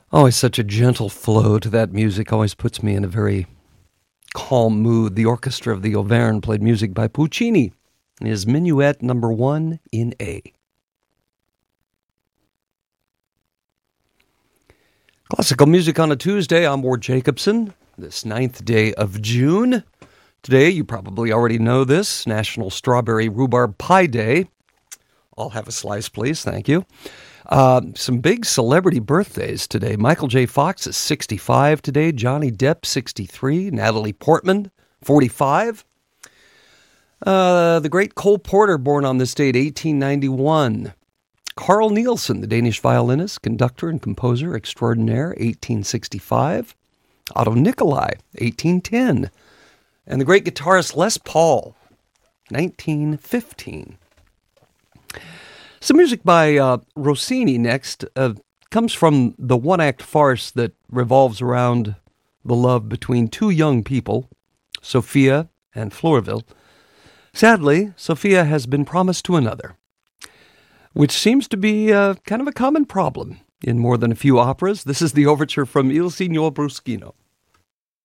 Always such a gentle flow to that music, always puts me in a very calm mood. The Orchestra of the Auvergne played music by Puccini in his Minuet number 1 in A. Classical music on a Tuesday. I'm Ward Jacobson, this 9th day of June. Today, you probably already know this, National Strawberry Rhubarb Pie Day. I'll have a slice, please. Thank you. Some big celebrity birthdays today. Michael J. Fox is 65 today. Johnny Depp, 63. Natalie Portman, 45. The great Cole Porter, born on this date, 1891. Carl Nielsen, the Danish violinist, conductor, and composer extraordinaire, 1865. Otto Nicolai, 1810. And the great guitarist Les Paul, 1915. Some music by Rossini next comes from the one-act farce that revolves around the love between two young people, Sophia and Florville. Sadly, Sophia has been promised to another, which seems to be kind of a common problem in more than a few operas. This is the overture from Il Signor Bruschino.